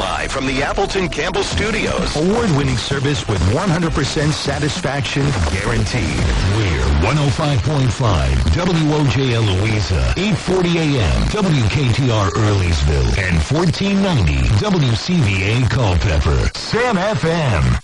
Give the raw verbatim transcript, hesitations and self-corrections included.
Live from the Appleton Campbell Studios. Award-winning service with one hundred percent satisfaction guaranteed. We're one oh five point five W O J L Louisa, eight forty A M W K T R Earleysville, and fourteen ninety W C V A Culpeper. Sam F M.